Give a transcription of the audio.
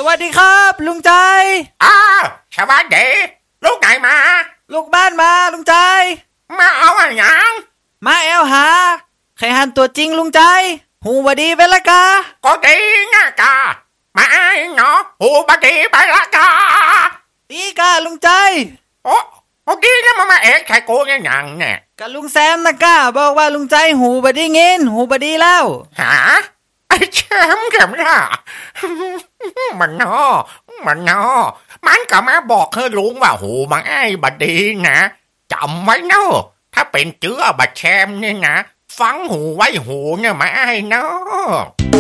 วัสดีครับลุงใจสวัสดีลูกไหนมาลูกบ้านมาลุงใจมาเอาอะไรยังมาแอลหาใครหันตัวจริงลุงใจหูบดีไปละกาก็ดีนะกามาไอ้เนาะหูบดีไปละกาดีกาลุงใจโอ้ดีนะมาเอกใครโกงยังเนี่ยกะลุงแซมนะกาบอกว่าลุงใจหูบดีเงินหูบดีแล้วหาไอ้แชมป์ล่ะมันเนาะมันก็มาบอกให้ลุงว่าหูมาไอ้บดีนะจำไว้เนาะถ้าเป็นเจือบัดแชมป์เนี่ยนะฟังหูไว้หูเนี่ยมาไอ้เนาะ